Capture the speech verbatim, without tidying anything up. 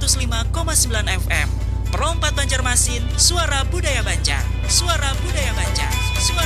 seratus lima koma sembilan F M. Pro empat Banjarmasin, suara budaya Banjar. Suara budaya Banjar. Suara